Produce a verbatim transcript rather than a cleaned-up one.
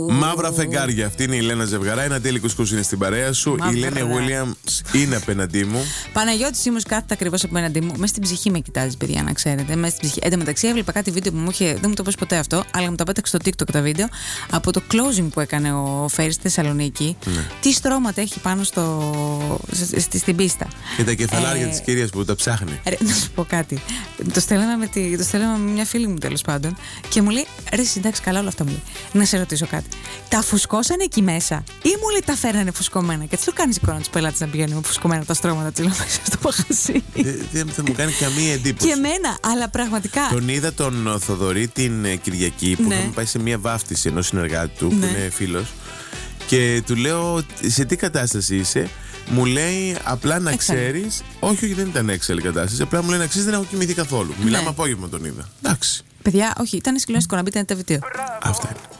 Μαύρα φεγγάρια. Αυτή είναι η Λένα Ζευγαρά. Ένα τέλειο κουσκούς είναι στην παρέα σου. Μαύρα. Η Λένια Williams είναι απέναντί μου. Παναγιώτης Ήμος κάθεται ακριβώς απέναντί μου. Μέσα στην ψυχή με κοιτάζει, παιδιά, να ξέρετε. Μέσα στην ψυχή. Εν τω μεταξύ, έβλεπα κάτι βίντεο που μου είχε. Δεν μου το πω ποτέ αυτό, αλλά μου τα πέταξε στο TikTok τα βίντεο από το closing που έκανε ο Φέρης στη Θεσσαλονίκη. Ναι. Τι στρώματα έχει πάνω στο, στη, στην πίστα. Και τα κεφαλάρια ε... της κυρίας που τα ψάχνει. Ρε, να σου πω κάτι. Το στέλναμε με, τη, το στέλναμε με μια φίλη μου τέλος πάντων και μου λέει: Ρε, εντάξει, καλά όλα αυτά μου λέει. Να σε ρωτήσω κάτι. Τα φουσκώσανε εκεί μέσα ή μου λέει τα φέρνανε φουσκωμένα? Και τι του κάνει εικόνα του πελάτε να πηγαίνουν με φουσκωμένα τα στρώματα τη μέσα στο μαγαζί. Δεν θα μου κάνει καμία εντύπωση. Και εμένα, αλλά πραγματικά. Τον είδα τον Θοδωρή την Κυριακή που ναι. είχαμε πάει σε μια βάφτιση ενός συνεργάτη του ναι. που είναι φίλος. Και του λέω: σε τι κατάσταση είσαι? Μου λέει απλά να ξέρεις. Όχι, όχι, δεν ήταν έξαλλη κατάσταση. Απλά μου λέει να ξέρεις δεν έχω κοιμηθεί καθόλου. Ναι. Μιλάμε απόγευμα τον είδα. Εντάξει. Παιδιά, όχι, ήταν συγκλονιστικό να μπείτε ένα τ β. Αυτά είναι.